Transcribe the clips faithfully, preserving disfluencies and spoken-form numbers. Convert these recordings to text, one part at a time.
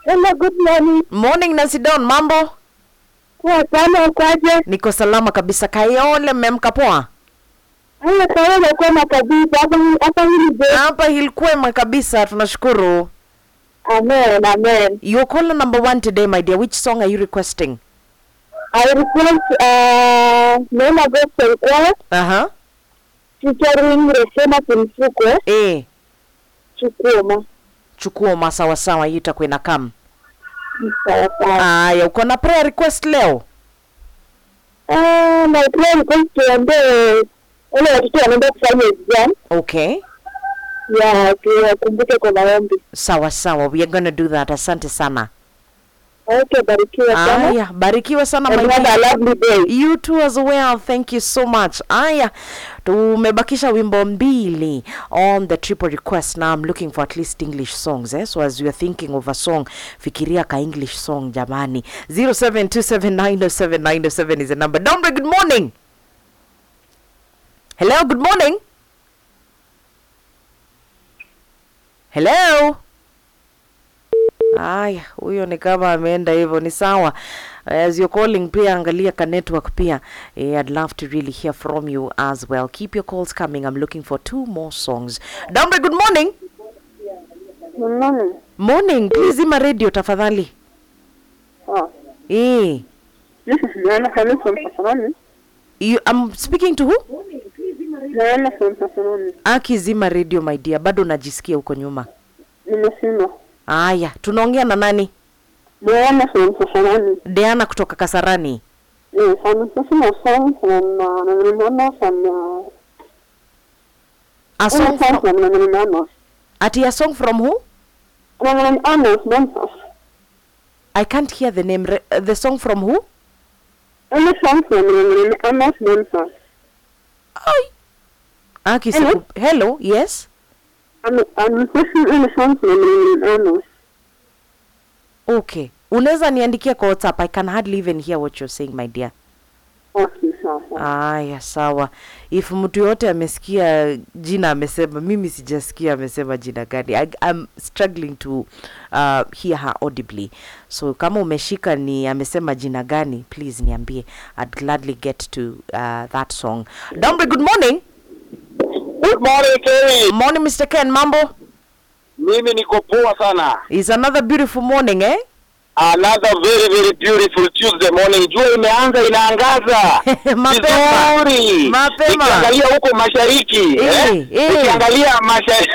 Hello, good morning. Morning Nancy Dawn, mambo? Kwa sana ukaje? Niko salama kabisa. Kayole mmemka poa? Haya kaona kwema kabisa. Hapa hapa hili je. Hapa hilkwema kabisa, tunashukuru. Amen, amen. You're caller number one today, my dear. Which song are you requesting? I request uh Neema Gospel Choir Uh-huh. featuring Reshema Kimfuko. Eh, Chukuma. chukua sawa sawa, hiyo itakuwa inakam. Sawa sawa. Aya, uko na prayer request leo? Ah, my prayer request tuombe wale watoto wanaenda kufanya exam. Okay. Ya, tuwakumbuke kwa maombi. Sawa sawa, we are going to do that. Asante sana. Okay, barikiwa sana. Aya, barikiwa sana And my have dear. a lovely day. You too as well. Thank you so much. Aya, tumebakisha wimbo mbili on the triple request. Now I'm looking for at least English songs. Eh? So as you are thinking of a song, fikiria ka English song jamani. zero seven two seven nine zero seven nine zero seven is the number. Dombre, good morning. Hello, good morning. Hello. Aya, huyo ni kama ameenda hivyo, ni sawa. As you're calling, pia angalia ka network pia. Eh, I'd love to really hear from you as well. Keep your calls coming. I'm looking for two more songs. Dambre, good morning. Good morning. Morning. Please zima radio tafadhali. Oh. Eh. This is Nana Khalid from Kasarani. You, I'm speaking to who? Nana from Kasarani. Aki zima radio my dear. Bado najisikia huko nyuma. Nimesema. Aya, tunaongea na nani? Diana from Kasarani. Diana kutoka Kasarani. Yes, I'm listening a song from uh, Nana from uh, A song from from, Nana. ati a song from who? Nana Amos Memphis. I can't hear the name. Re- uh, the song from who? Any song from Nana Amos Memphis. Ay. Aki, Hello? hello? Hello, yes? I'm I'm listening any song from Nana Amos. Okay. Unaweza niandikia kwa WhatsApp. I can hardly even hear what you're saying, my dear. Okay, sawa. Aya, sawa. If mtu yote amesikia jina amesema, mimi sijasikia amesema jina gani. I, I'm struggling to uh, hear her audibly. So kama umeshika ni amesema jina gani, please niambie. I'd gladly get to uh, that song. Dombre, good morning. Good morning, Terry. Morning, Mister Ken. Mambo? Mimi niko poa sana. It's another beautiful morning, eh? Another very very beautiful Tuesday morning. Jua imeanza inaangaza. Mapema. Vizuri. Mapema. Nikiangalia huko mashariki, Eh, eh. Nikiangalia mashariki.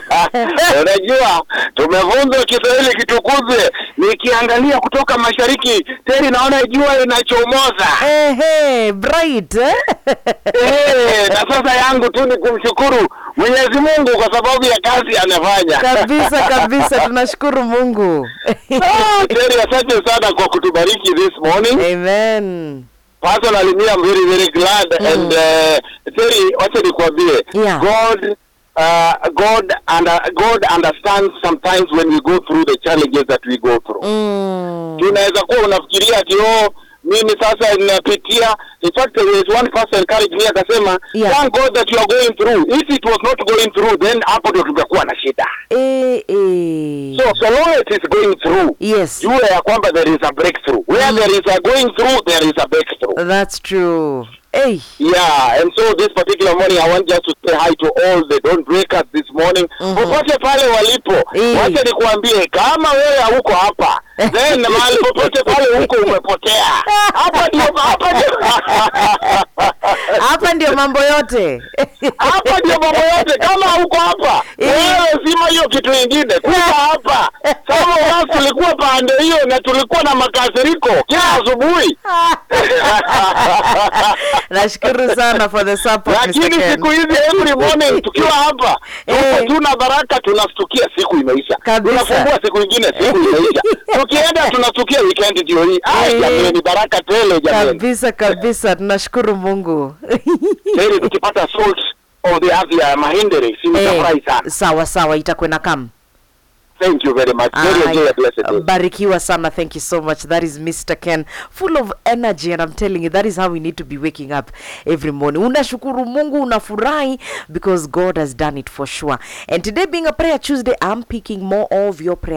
Unajua, tumevunzwa Kiswahili kitukuzwe. Nikiangalia kutoka mashariki, Terry naona jua inachomoza. Eh, hey, bright, eh? Eh, na sasa yangu tu ni kumshukuru Mwenyezi Mungu kwa sababu ya kazi anafanya. Kabisa kabisa, tunashukuru Mungu. Oh, Terry, asante sana kwa kutubariki this morning. Amen. Personally, me, I'm very very glad mm. and uh, Terry, wacha nikwambie, Yeah. God uh, God and uh, God understands sometimes when we go through the challenges that we go through. Mm. Tunaweza kuwa unafikiria ati oh mimi sasa ninapitia. In fact, there was one person encouraged me akasema, Yeah. thank God that you are going through. If it was not going through, then hapo ndio tungekuwa na shida. Eh, eh. So so long as it is going through, Yes, jua ya kwamba there is a breakthrough. Where there is a going through, there is a breakthrough. that's true. Hey. Yeah, and so this particular morning I want just to say hi to all the don't breakers this morning. Mhm. Popote pale walipo, Eh. wacha nikuambie kama wewe hauko hapa, then mahali popote pale huko umepotea. Hapa ndio hapa ndio Hapa ndio mambo yote. hapa ndio mambo yote. Kama hauko hapa, Eh. wewe sima hiyo kitu kingine. Kuja hapa. Kama wao tulikuwa pande hiyo na tulikuwa na makasiriko kila asubuhi. Nashukuru sana for the support, Mister Lakini Ken. siku hizi every morning tukiwa hapa Eh. tuko tuna baraka, tunastukia siku imeisha. Kabisa. Tunafungua siku nyingine siku imeisha. Tukienda tunastukia weekend ndio hii. Ah, Eh. jamani ni baraka tele jamani. Kabisa kabisa, tunashukuru Mungu. Heri tukipata salt on the earth ya mahindere, si mtafurahi sana. Sawa sawa, itakuwa na kam. Thank you very much. Very Aya, enjoy a blessed day. barikiwa sana. Thank you so much. That is Mister Ken, full of energy, and I'm telling you that is how we need to be waking up every morning. Unashukuru Mungu, unafurahi because God has done it for sure. And today being a prayer Tuesday, I'm picking more of your prayer